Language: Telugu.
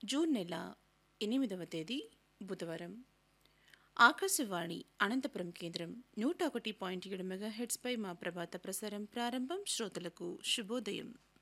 జూన్ నెల 8వ తేదీ బుధవారం. ఆకాశవాణి అనంతపురం కేంద్రం 101.7 మెగాహెర్ట్జ్పై మా ప్రభాత ప్రసారం ప్రారంభం. శ్రోతలకు శుభోదయం.